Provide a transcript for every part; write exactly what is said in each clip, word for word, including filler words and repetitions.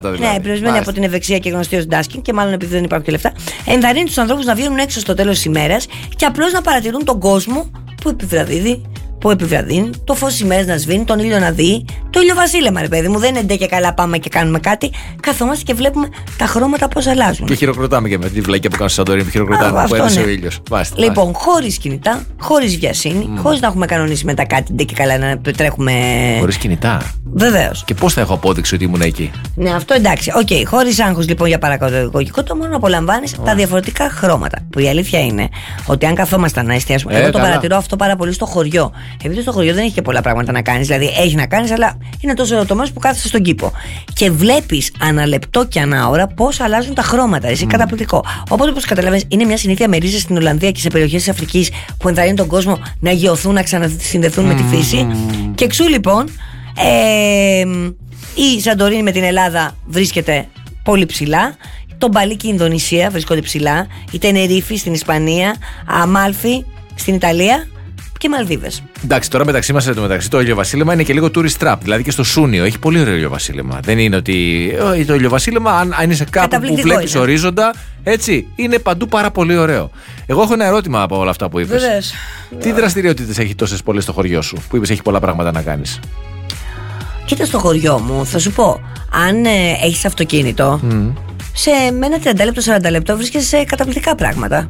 Δηλαδή. Ναι, περιορισμένη από την ευεξία και γνωστή ως ντάσκινγκ, και μάλλον επειδή δεν υπάρχουν και λεφτά. Ενθαρρύνει τους ανθρώπους να βγαίνουν έξω στο τέλος της ημέρας και απλώς να παρατηρούν τον κόσμο που επιβραδύνει. Που επιβραδύνει, το φως της ημέρας να σβήνει, τον ήλιο να δει, το ηλιοβασίλεμα, ρε παιδί μου. Δεν είναι ντε και καλά πάμε και κάνουμε κάτι. Καθόμαστε και βλέπουμε τα χρώματα πώς αλλάζουν. Και χειροκροτάμε και με τη βλακιά που κάνουμε στη Σαντορίνη, που χειροκροτάμε που έδωσε ο ήλιος. Βάστε, λοιπόν, χωρίς κινητά, χωρίς βιασύνη, mm. χωρίς να έχουμε κανονίσει μετά κάτι ντε και καλά να τρέχουμε. Χωρίς κινητά. Βεβαίως. Και πώς θα έχω απόδειξη ότι ήμουν εκεί? Ναι, αυτό εντάξει. Οκ, okay. Χωρίς άγχος λοιπόν για παραγωγικό, το μόνο απολαμβάνεις oh. τα διαφορετικά χρώματα. Που η αλήθεια είναι ότι αν καθόμασταν να εστιάσουμε. Ε, εγώ το καλά. παρατηρώ αυτό πάρα πολύ στο χωριό. Επειδή στο χωριό δεν έχει και πολλά πράγματα να κάνεις. Δηλαδή έχει να κάνεις, αλλά είναι τόσο το μέρος που κάθεσαι στον κήπο. Και βλέπεις ανά λεπτό και ανά ώρα πώς αλλάζουν τα χρώματα. Εσύ, mm. καταπληκτικό. Οπότε, όπως καταλαβαίνεις, είναι μια συνήθεια με ρίζες στην Ολλανδία και σε περιοχές της Αφρικής που ενθαρρύνει τον κόσμο να αγιωθούν, να ξανασυνδεθούν mm. με τη φύση. Και εξού λοιπόν. Ε, η Σαντορίνη με την Ελλάδα βρίσκεται πολύ ψηλά. Το Μπαλί και η Ινδονησία βρίσκονται ψηλά. Η Τενερίφη στην Ισπανία. Αμάλφη στην Ιταλία. Και Μαλδίβες. Εντάξει, τώρα μεταξύ μας, μεταξύ, το ηλιοβασίλεμα είναι και λίγο tourist trap. Δηλαδή και στο Σούνιο έχει πολύ ωραίο ηλιοβασίλεμα. Δεν είναι ότι. Το ηλιοβασίλεμα, αν, αν είσαι κάπου που βλέπεις ορίζοντα, έτσι, είναι παντού πάρα πολύ ωραίο. Εγώ έχω ένα ερώτημα από όλα αυτά που είπες. Βεβαίως. Τι δραστηριότητες έχει τόσες πολλές στο χωριό σου, που είπες έχει πολλά πράγματα να κάνεις? Κοίτα, στο χωριό μου, θα σου πω, αν ε, έχεις αυτοκίνητο, mm. σε με ένα τριάντα λεπτό, σαράντα λεπτό βρίσκεσαι σε καταπληκτικά πράγματα.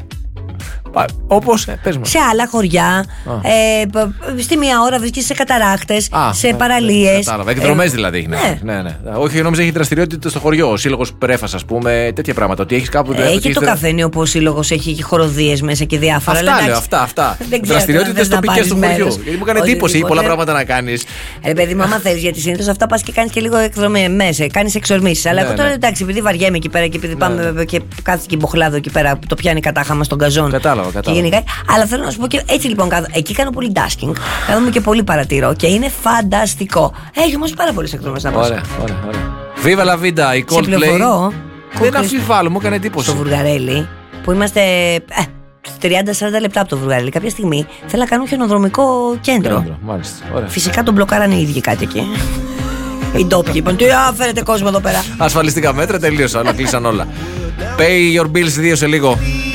Όπως, ε, πες μου. Σε άλλα χωριά, ε, στη μία ώρα βρίσκεσαι σε καταράχτες, Α, σε παραλίες. Κατάλαβα. Εκδρομές ε, δηλαδή. Ναι. Ναι, ναι, ναι. Όχι, νόμιζα έχει δραστηριότητα στο χωριό. Ο σύλλογος Πρέφας, ας πούμε, τέτοια πράγματα. Ότι έχεις κάπου. Ε, έχει το θε... καφένιο που ο σύλλογος έχει και χοροδίες μέσα και διάφορα. Αυτά λέω, αυτά. αυτά. Δραστηριότητες τοπικές του χωριού. Γιατί μου έκανε εντύπωση, έχει πολλά πράγματα να κάνεις. Ρε παιδί μου, άμα θέλεις, γιατί συνήθως αυτά πας και κάνεις και λίγο εκδρομή μέσα, κάνεις εξορμήσεις. Αλλά εγώ τώρα εντάξει, επειδή βαριέμαι εκεί πέρα και επειδή πάμε και κάθεται και μποχλάδο εκεί πέρα που το πιάνει κατάχαμα στον καζόν. Κατάλαβα. Γενικά, αλλά θέλω να σου πω και έτσι λοιπόν, εκεί κάνω πολύ ντάσκινγκ, κάνουμε και πολύ παρατηρώ και είναι φανταστικό. Έχει όμως πάρα πολλές εκδρομές να πω. Ωραία, ωραία, ωραία. Viva la vida, η Coldplay. Σε πληροφορώ. Δεν αμφιβάλλω, μου έκανε εντύπωση. Στο Βουργαρέλι, που είμαστε ε, τριάντα σαράντα λεπτά από το Βουργαρέλι, κάποια στιγμή θέλω να κάνουν χιονοδρομικό κέντρο. Κέντρο, μάλιστα. Ωραία. Φυσικά τον μπλοκάρανε οι ίδιοι κάτι εκεί. Οι ντόπιοι είπαν: τι φέρετε κόσμο εδώ πέρα. Ασφαλιστικά μέτρα, τελείωσαν, όλα κλείσαν όλα. Pay your bills δύο σε λίγο.